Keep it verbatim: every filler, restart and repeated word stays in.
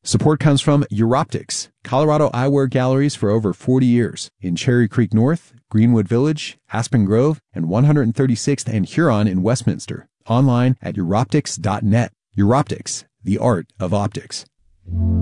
Support comes from Europtics, Colorado eyewear galleries for over forty years in Cherry Creek North, Greenwood Village, Aspen Grove, and one hundred thirty-sixth and Huron in Westminster. Online at Europtics dot net. Europtics, the art of optics.